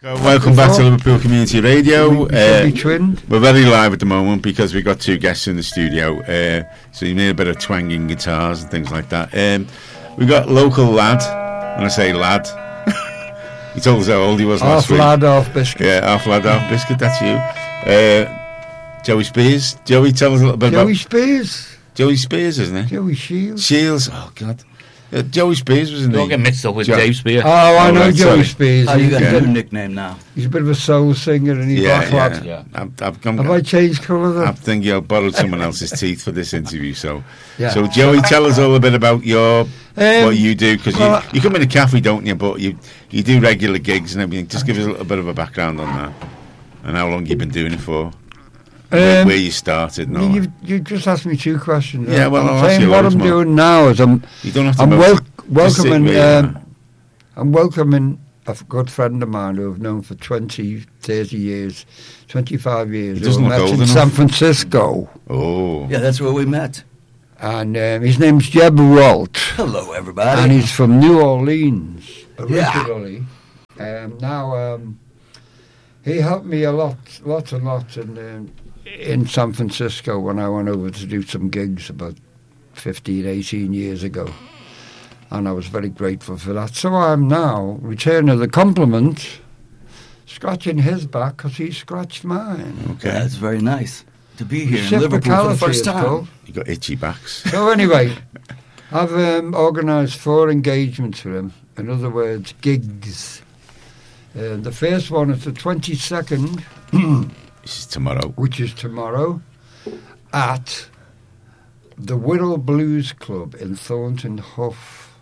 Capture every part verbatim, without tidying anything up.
Welcome back to Liverpool Community Radio. Uh, we're very live at the moment because we've got two guests in the studio. Uh, so you need a bit of twanging guitars and things like that. Um, we've got local lad. When I say lad, he told us how old he was last week. Half lad, half biscuit. Yeah, half lad, half biscuit. That's you. Uh, Joey Spears. Joey, tell us a little bit Joey about... Spears. Joey Spears, isn't it? Joey Shields. Shields. Oh, God. Uh, Joey Spears was in the... Don't get mixed up with Jo- Dave Spear. Oh, I Oh, know right, Joey sorry. Spears. Oh, you got Yeah. a new nickname now. He's a bit of a soul singer and he's Yeah, black yeah. lad. Yeah. I'm, I've, I'm, Have I changed colour then? I think you borrowed someone else's teeth for this interview. So, Yeah. so Joey, tell us all a bit about your Um, what you do, because well, you, you come in a cafe, don't you? But you you do regular gigs and everything. Just give us a little bit of a background on that and how long you've been doing it for, where, Um, where you started. And all that. You, you just asked me two questions. Yeah, well, I'm I'll ask saying you what loads I'm more. doing now is I'm You don't have to. I'm know- wel- just sit welcoming where you um, are. I'm welcoming a f- good friend of mine who I've known for twenty, thirty years, twenty-five years. He doesn't who I look met old in enough. San Francisco, Oh, Yeah, that's where we met. and um, his name's Jeb Walt. Hello, everybody. And he's from New Orleans Yeah. originally. Um, now um, he helped me a lot, lot, a lot in um, in San Francisco when I went over to do some gigs about fifteen, eighteen years ago, and I was very grateful for that. So I'm now returning the compliment, scratching his back because he scratched mine. okay. Yeah, it's very nice to be here in Liverpool for the Reciprocality, first it's time. called. You got itchy backs. So anyway, I've um, organised four engagements for him. In other words, gigs. Uh, the first one is the twenty-second, This is tomorrow. which is tomorrow, at the Whittle Blues Club in Thornton Huff.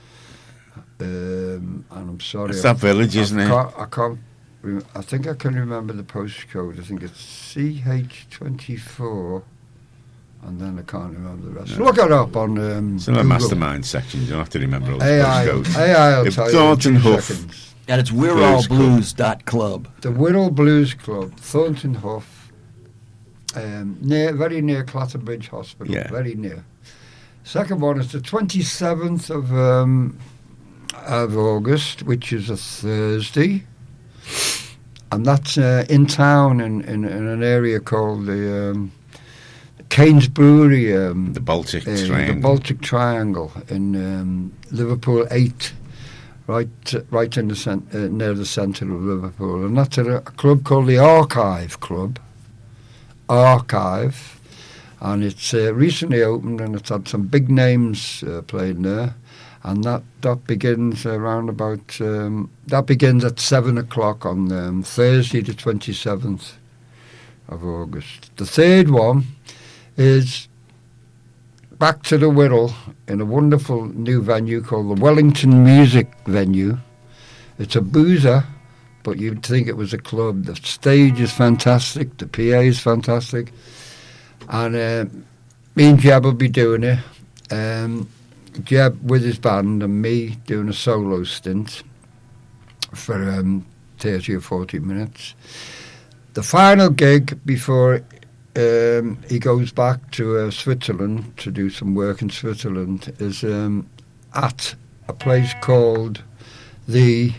Um, and I'm sorry, It's I, that village, I isn't it? can't, I can't. rem- I think I can remember the postcode. I think it's C H twenty-four. And then I can't remember the rest. No. Look it up on um, It's in the Google. mastermind section. You don't have to remember all the A I, postcodes. A I will If tell you in Thornton two Huff. seconds. And it's we're Blues all Club. blues dot club. The Whittle Blues Club, Thornton Huff, um, near, very near Clatterbridge Hospital, Yeah. very near. Second one is the twenty-seventh of, um, of August, which is a Thursday. And that's uh, in town in, in, in an area called the um, Keynes Brewery. Um, The Baltic uh, Triangle. The Baltic Triangle in um, Liverpool eight, right right in the cent- uh, near the centre of Liverpool. And that's at a, a club called the Archive Club. Archive. And it's uh, recently opened and it's had some big names uh, playing there. And that, that begins around about, um, that begins at seven o'clock on um, Thursday the twenty-seventh of August. The third one is back to the Whittle in a wonderful new venue called the Wellington Music Venue. It's a boozer, but you'd think it was a club. The stage is fantastic, the P A is fantastic, and uh, me and Jeb will be doing it. Um, Jeb with his band and me doing a solo stint for um, thirty or forty minutes. The final gig before um, he goes back to uh, Switzerland to do some work in Switzerland is um, at a place called the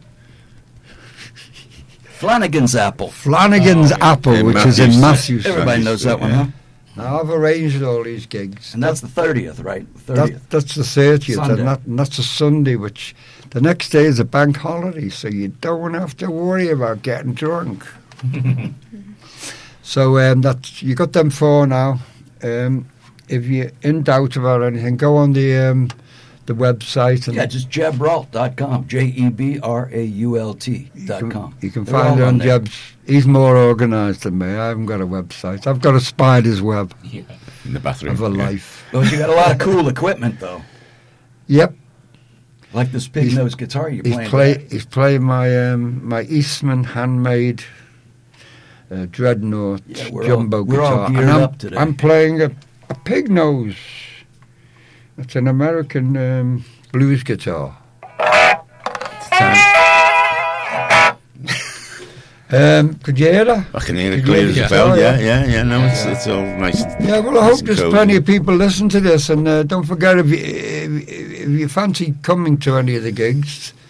Flanagan's Apple. Flanagan's Oh, yeah. Apple, In which is in Matthews. Matthews. Everybody knows that one, Yeah. huh? Now, I've arranged all these gigs. And that's the thirtieth, right? That, thirtieth. that's the thirtieth, Sunday. and, that, and that's a Sunday, which the next day is a bank holiday, so you don't have to worry about getting drunk. So um, that's you got them four now. Um, if you're in doubt about anything, go on the um, the website and Yeah, just jeb rault dot com. J E B R A U L T you dot can, com. you can They're find it all on there. Jeb's. He's more organised than me. I haven't got a website. I've got a spider's web Yeah. In the bathroom. of a yeah. life. Well, you got a lot of cool equipment, though. Yep. Like this pig He's- nose guitar you're He's playing. play. there. He's playing my um, my Eastman handmade uh, dreadnought Yeah, we're jumbo all- we're all guitar, geared and I'm, up today. I'm playing a, a pig nose. It's an American um, blues guitar. It's time. Um, could you hear that? I can hear it Could clear you as hear a the bell. guitar, Yeah, yeah? yeah, yeah. No, it's it's all nice. Yeah, well, I nice hope and there's cozy. plenty of people listen to this, and uh, don't forget if you, if, if you fancy coming to any of the gigs,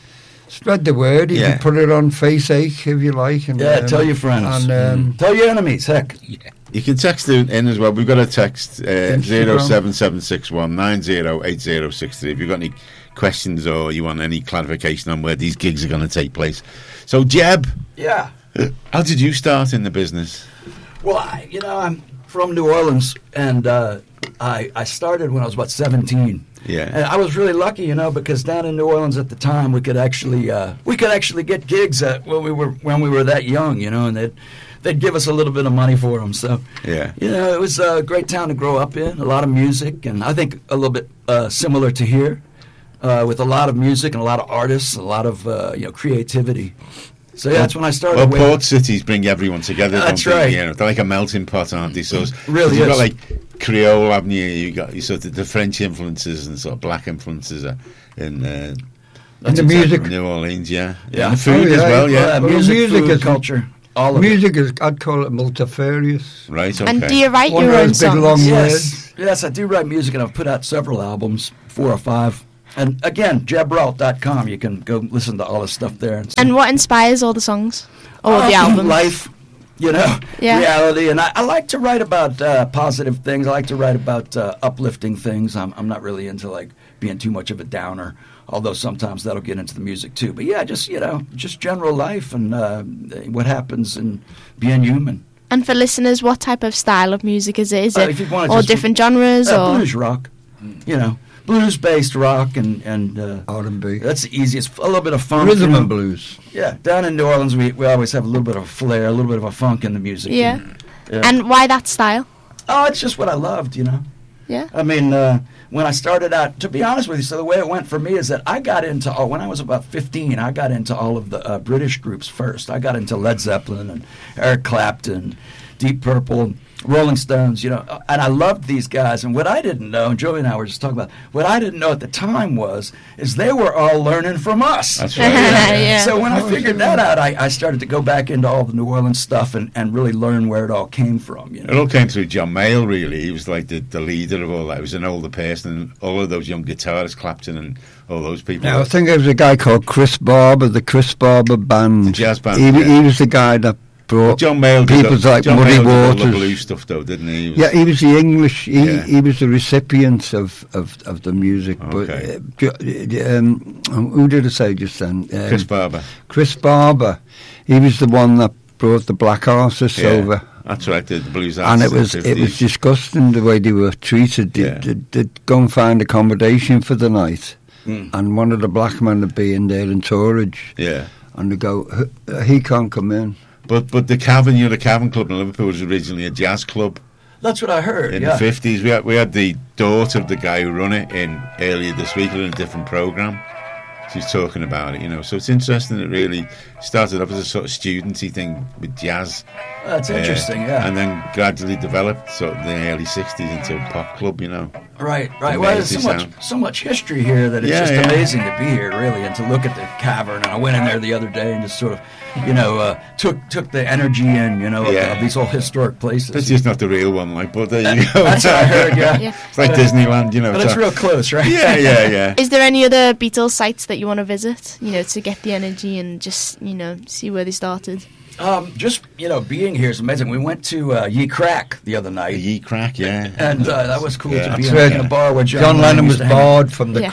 Spread the word. You Yeah. can put it on FaceAche if you like. And, Yeah, um, tell your friends. And um, Tell your enemies, heck. You can text in in as well. We've got a text uh, Instagram. zero seven seven six one nine zero eight zero six three. If you've got any questions or you want any clarification on where these gigs are going to take place. So, Jeb, Yeah. how did you start in the business? Well, I, you know, I'm from New Orleans, and uh, I, I started when I was about seventeen. Yeah. And I was really lucky, you know, because down in New Orleans at the time, we could actually uh, we could actually get gigs at, when we were when we were that young, you know, and they'd they'd give us a little bit of money for them. So, Yeah. you know, it was a great town to grow up in. A lot of music, and I think a little bit uh, similar to here, uh, with a lot of music and a lot of artists, a lot of uh, you know creativity. So yeah, that's when I started. Well, way- port cities bring everyone together. That's don't they? right. You know, they're like a melting pot, aren't they? So it's- Really you've got is. like Creole, haven't you? You got you sort of the French influences and sort of black influences are in uh, and the music. New Orleans, yeah, Yeah. and the food Oh, as yeah. well, yeah. Uh, Well, music, music food, is- culture, all of it. Music is, I'd call it multifarious. Right, okay. And do you write One your of own those big songs? long Yes, words. yes, I do write music, and I've put out several albums, four or five. And again, jeb rault dot com. You can go listen to all the stuff there. And, And what inspires all the songs or the Uh, albums? life, you know, Yeah. reality. And I, I like to write about uh, positive things. I like to write about uh, uplifting things. I'm, I'm not really into like being too much of a downer, although sometimes that'll get into the music too. But yeah, just you know, just general life and uh, what happens and being human. And for listeners, what type of style of music is it? Is Uh, it if you wanna all just- different genres Uh, or? blues rock, you know, blues-based rock and and uh, R and B. that's the easiest. A little bit of funk, Rhythm you know. and blues. Yeah, down in New Orleans, we, we always have a little bit of a flair, a little bit of a funk in the music. Yeah. Yeah. And why that style? Oh, it's just what I loved, you know. Yeah. I mean, uh, when I started out, to be honest with you, so the way it went for me is that I got into, oh, when I was about fifteen, I got into all of the uh, British groups first. I got into Led Zeppelin and Eric Clapton, Deep Purple, Rolling Stones, you know, and I loved these guys. And what I didn't know, and Joey and I were just talking about, what I didn't know at the time was, is they were all learning from us. That's right. Yeah. So when I figured that out, I, I started to go back into all the New Orleans stuff and, and really learn where it all came from, you It know. all came through John Mayall, really. He was like the, the leader of all that. He was an older person, and all of those young guitarists, Clapton and all those people. Now, I think there was a guy called Chris Barber, the Chris Barber Band. The jazz band, He, yeah. he was the guy that brought John Mayall did, people's all- like John Muddy Mayall did all Waters. the blues stuff, though, didn't he? He was- Yeah, he was the English. He, Yeah. he was the recipient of, of, of the music. Okay. But uh, um, who did I say just then? Um, Chris Barber. Chris Barber. He was the one that brought the black artists Yeah. over. That's right, the, the blues And artists it was in the it was fifties. disgusting the way they were treated. They'd, Yeah. they'd, they'd go and find accommodation for the night, Mm. and one of the black men would be in there in Torridge, Yeah. and they go, "H- he can't come in. But but the Cavern, you know, the Cavern Club in Liverpool was originally a jazz club That's what I heard, in yeah. the fifties. We had, we had the daughter of the guy who run it in earlier this week in a different programme. She's talking about it, you know. So it's interesting. It really started off as a sort of studenty thing with jazz. That's uh, interesting, yeah. And then gradually developed sort of in the early sixties into a pop club, you know. Right, right. Well, there's so Amazing much, sound. so much history here that it's Yeah, just yeah. amazing to be here, really, and to look at the cavern. And I went in there the other day and just sort of, you know, uh, took took the energy in, you know, of, Yeah. of these old historic places. It's just not the real one, like, but there you go. That's what I heard, yeah. Yeah. It's like Disneyland, you know. Oh, But it's so- real close, right? Yeah, yeah, yeah. Is there any other Beatles sites that you want to visit? You know, to get the energy and just you know see where they started. Um, just, you know, being here is amazing. We went to uh, Ye Crack the other The night, Ye Crack, yeah. and uh, that was cool Yeah, to be that's in, right. in a bar where John, John Lennon was used to hang out. barred from the Yeah.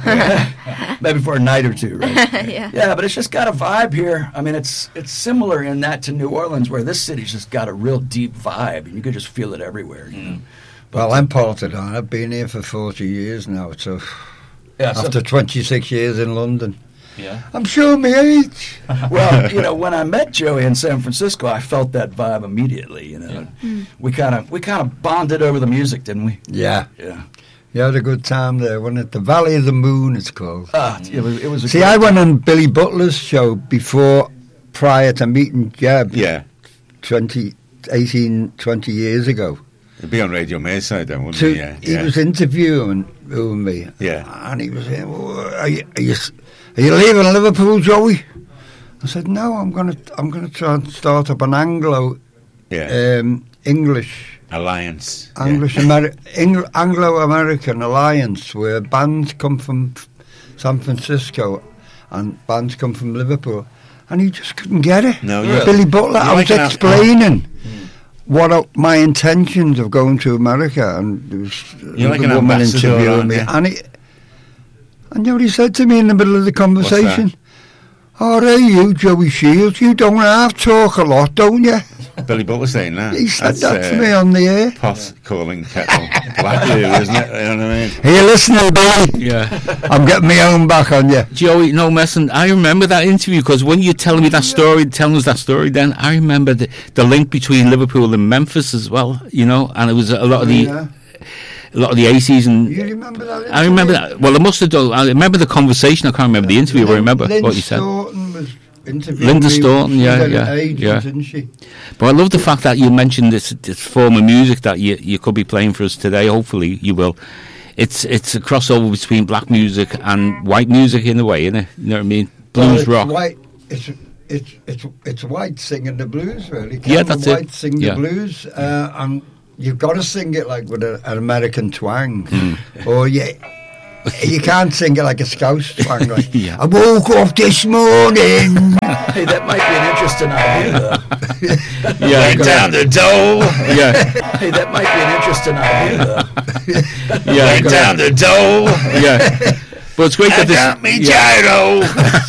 crack. Maybe for a night or two, right? Yeah. Yeah, but it's just got a vibe here. I mean, it's it's similar in that to New Orleans, where this city's just got a real deep vibe, and you could just feel it everywhere. You know. Well, I'm part of that. I've been here for forty years now, so Yeah. So, after twenty-six years in London. yeah. I'm showing my age. Well, you know, when I met Joey in San Francisco, I felt that vibe immediately. You know, we kind of we kind of bonded over the music, didn't we? Yeah. Yeah. You had a good time there, wasn't it? The Valley of the Moon, it's called. Ah, it was. It was a See, great I went on Billy Butler's show before, prior to meeting Jeb, Yeah. twenty, eighteen, twenty years ago. It'd be on Radio Merside then, wouldn't So it? Yeah. he yeah. was interviewing interviewing me. Yeah. And he was saying, well, are, you, are, you, are you leaving Liverpool, Joey? I said, no, I'm going to I'm gonna try and start up an Anglo yeah. um, English Alliance. yeah. English Ameri- Eng- Anglo-American alliance where bands come from San Francisco and bands come from Liverpool, and he just couldn't get it. No, you're- Billy Butler. you're I was like an- explaining what I, my intentions of going to America, and there was You're like another an woman ambassador, interviewing aren't me, you? and it. And you know what he said to me in the middle of the conversation? Oh, hey, you, Joey Shields, you don't have talk a lot, don't you? Billy Butler saying that. He said That's, that to uh, me on the air. Pot calling kettle black, blue, isn't it? You know what I mean? Are you listening, Billy? Yeah. I'm getting my own back on you. Joey, no messing. I remember that interview because when you telling me that story, telling us that story, then I remember the, the link between Liverpool and Memphis as well. You know, and it was a lot of the Yeah. a lot of the eighties and. You remember that? I remember that. Well, I must have done. I remember the conversation. I can't remember the interview. But I remember Lynn what you said. Staunton was interviewing Linda me. Staunton, She yeah, had an yeah, agent, yeah. didn't she? But I love the fact that you mentioned this this form of music that you you could be playing for us today. Hopefully, you will. It's it's a crossover between black music and white music in a way, isn't it? You know what I mean? Well, Blues it's rock. White, it's it's it's it's white singing the blues, really. Yeah, Campbell that's it. White sing Yeah. the blues, uh, and you've got to sing it like with a, an American twang, Mm. or you you can't sing it like a Scouse twang. Like, Yeah. I woke up this morning. Hey, that might be an interesting idea, though. Yeah, Went down the dole. yeah, Hey, that might be an interesting idea, though. yeah, Went down the dole. yeah. But it's great I that this. got me yeah. gyro.